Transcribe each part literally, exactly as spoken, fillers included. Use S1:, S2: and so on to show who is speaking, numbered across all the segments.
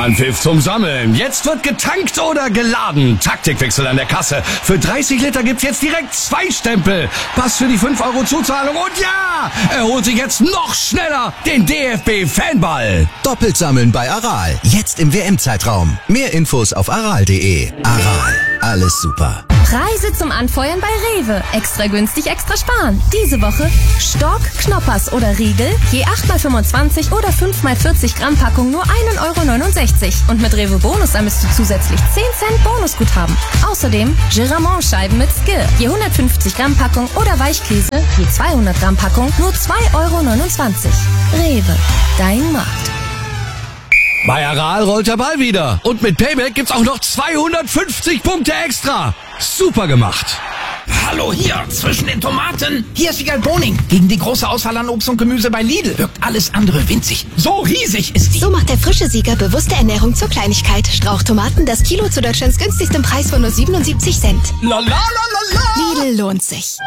S1: Anpfiff zum Sammeln. Jetzt wird getankt oder geladen. Taktikwechsel an der Kasse. Für dreißig Liter gibt's jetzt direkt zwei Stempel. Pass für die fünf Euro Zuzahlung und ja, er holt sich jetzt noch schneller den D F B-Fanball.
S2: Doppelt sammeln bei Aral. Jetzt im W M-Zeitraum. Mehr Infos auf aral punkt de. Aral. Alles super.
S3: Preise zum Anfeuern bei Rewe. Extra günstig, extra sparen. Diese Woche Stork, Knoppers oder Riegel. Je acht mal fünfundzwanzig oder fünf mal vierzig Gramm Packung nur ein Euro neunundsechzig. Und mit Rewe Bonus ermisst du zusätzlich zehn Cent Bonusguthaben. Außerdem Giramont-Scheiben mit Skill. Je hundertfünfzig Gramm Packung oder Weichkäse. Je zweihundert Gramm Packung nur zwei Euro neunundzwanzig. Rewe. Dein Markt.
S1: Bei Aral rollt der Ball wieder. Und mit Payback gibt's auch noch zweihundertfünfzig Punkte extra. Super gemacht.
S4: Hallo hier, zwischen den Tomaten. Hier ist Wiegald Boning. Gegen die große Auswahl an Obst und Gemüse bei Lidl wirkt alles andere winzig. So riesig ist die.
S5: So macht der frische Sieger bewusste Ernährung zur Kleinigkeit. Strauchtomaten, das Kilo zu Deutschlands günstigstem Preis von nur siebenundsiebzig Cent.
S4: La la la la la.
S5: Lidl lohnt sich.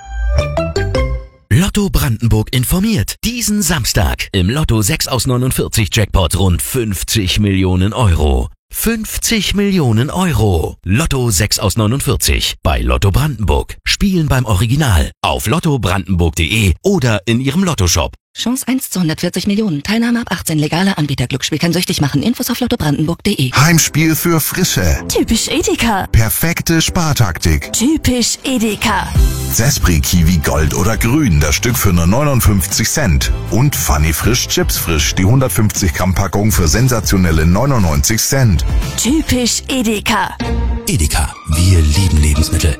S2: Lotto Brandenburg informiert. Diesen Samstag im Lotto sechs aus neunundvierzig Jackpot rund fünfzig Millionen Euro. fünfzig Millionen Euro. Lotto sechs aus neunundvierzig bei Lotto Brandenburg. Spielen beim Original auf lotto brandenburg punkt de oder in Ihrem Lottoshop.
S6: Chance eins zu hundertvierzig Millionen. Teilnahme ab achtzehn. Legaler Anbieter. Glücksspiel kann süchtig machen. Infos auf lotto brandenburg punkt de.
S7: Heimspiel für Frische.
S8: Typisch Edeka.
S7: Perfekte Spartaktik.
S8: Typisch Edeka.
S7: Zespri Kiwi Gold oder Grün, das Stück für nur neunundfünfzig Cent. Und Funny Frisch Chips Frisch, die hundertfünfzig Gramm Packung für sensationelle neunundneunzig Cent.
S8: Typisch Edeka.
S2: Edeka. Wir lieben Lebensmittel.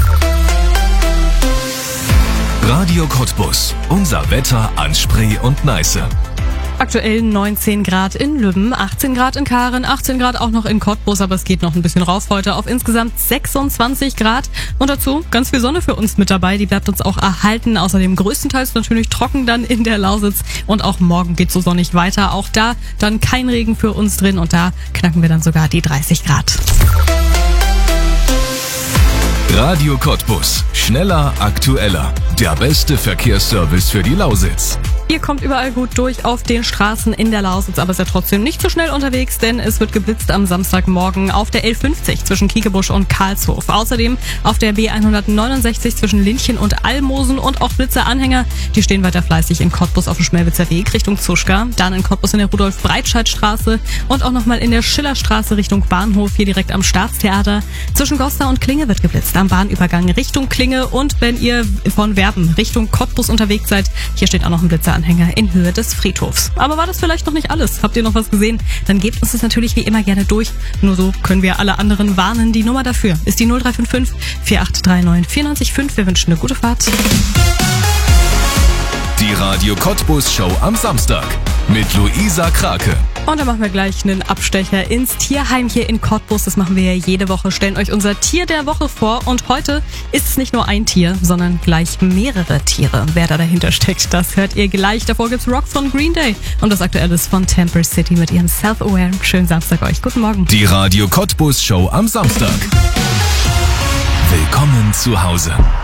S9: Radio Cottbus. Unser Wetter an Spree und Neiße.
S10: Aktuell neunzehn Grad in Lübben, achtzehn Grad in Karen, achtzehn Grad auch noch in Cottbus, aber es geht noch ein bisschen rauf heute auf insgesamt sechsundzwanzig Grad. Und dazu ganz viel Sonne für uns mit dabei, die bleibt uns auch erhalten. Außerdem größtenteils natürlich trocken dann in der Lausitz und auch morgen geht so sonnig weiter. Auch da dann kein Regen für uns drin und da knacken wir dann sogar die dreißig Grad.
S9: Radio Cottbus. Schneller, aktueller. Der beste Verkehrsservice für die Lausitz.
S10: Ihr kommt überall gut durch auf den Straßen in der Lausitz, aber seid trotzdem nicht so schnell unterwegs, denn es wird geblitzt am Samstagmorgen auf der L fünfzig zwischen Kiekebusch und Karlshof. Außerdem auf der B hundertneunundsechzig zwischen Linchen und Almosen und auch Blitzeranhänger. Die stehen weiter fleißig in Cottbus auf dem Schmelwitzer Weg Richtung Zuschka, dann in Cottbus in der Rudolf-Breitscheid-Straße und auch nochmal in der Schillerstraße Richtung Bahnhof, hier direkt am Staatstheater. Zwischen Goslar und Klinge wird geblitzt am Bahnübergang Richtung Klinge und wenn ihr von Werben Richtung Cottbus unterwegs seid, hier steht auch noch ein Blitzeranhänger in Höhe des Friedhofs. Aber war das vielleicht noch nicht alles? Habt ihr noch was gesehen? Dann gebt uns das natürlich wie immer gerne durch. Nur so können wir alle anderen warnen. Die Nummer dafür ist die null drei fünf fünf vier acht drei neun vier neun fünf. Wir wünschen eine gute Fahrt.
S9: Die Radio Cottbus Show am Samstag mit Luisa Krake.
S10: Und dann machen wir gleich einen Abstecher ins Tierheim hier in Cottbus. Das machen wir ja jede Woche. Stellen euch unser Tier der Woche vor. Und heute ist es nicht nur ein Tier, sondern gleich mehrere Tiere. Wer da dahinter steckt, das hört ihr gleich. Davor gibt's Rock von Green Day und das Aktuelle ist von Temper City mit ihrem Self-Aware. Schönen Samstag euch. Guten Morgen.
S9: Die Radio Cottbus Show am Samstag. Willkommen zu Hause.